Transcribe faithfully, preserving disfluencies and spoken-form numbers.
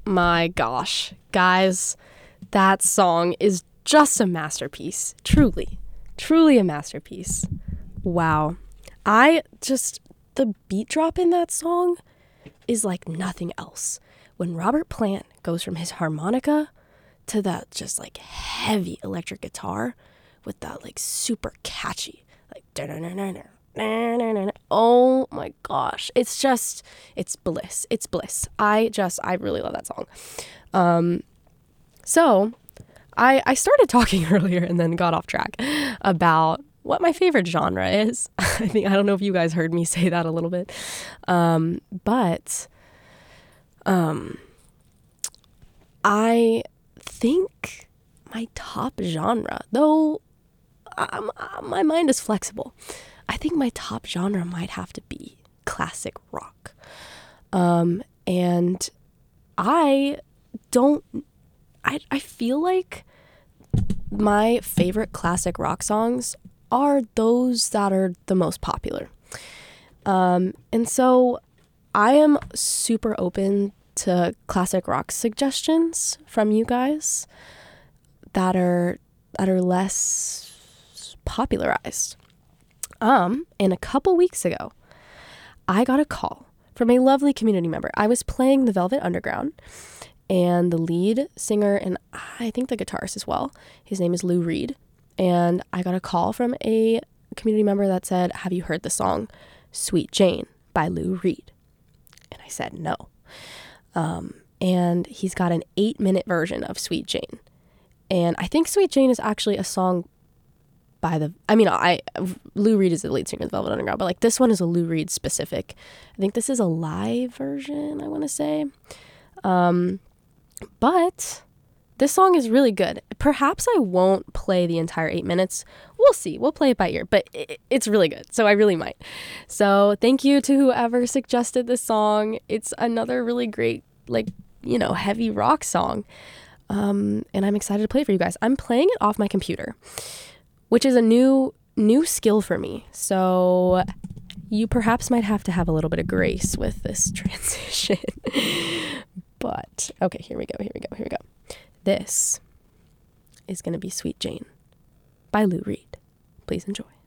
my gosh. Guys, that song is just a masterpiece. Truly. Truly a masterpiece. Wow. I just, the beat drop in that song is like nothing else. When Robert Plant goes from his harmonica to that just like heavy electric guitar with that like super catchy, like, oh my gosh. It's just, it's bliss. It's bliss. I just, I really love that song. Um, so I, I started talking earlier and then got off track about what my favorite genre is. I think, I don't know if you guys heard me say that a little bit. Um, but, um, I think my top genre, though um, my mind is flexible, I think my top genre might have to be classic rock. Um, and I don't, I, I feel like my favorite classic rock songs are those that are the most popular. Um, and so I am super open to classic rock suggestions from you guys that are that are less popularized. Um, and a couple weeks ago, I got a call from a lovely community member. I was playing the Velvet Underground, and the lead singer, and I think the guitarist as well, his name is Lou Reed, and I got a call from a community member that said, "Have you heard the song Sweet Jane by Lou Reed?" And I said no. Um, and he's got an eight minute version of Sweet Jane. And I think Sweet Jane is actually a song by the, I mean, I, Lou Reed is the lead singer of the Velvet Underground, but like this one is a Lou Reed specific. I think this is a live version, I want to say. Um, but this song is really good. Perhaps I won't play the entire eight minutes. We'll see. We'll play it by ear, but it, it's really good. So I really might. So thank you to whoever suggested this song. It's another really great, like, you know, heavy rock song. Um, and I'm excited to play it for you guys. I'm playing it off my computer, which is a new, new skill for me. So you perhaps might have to have a little bit of grace with this transition. But, okay, here we go, here we go, here we go. This is going to be Sweet Jane by Lou Reed. Please enjoy.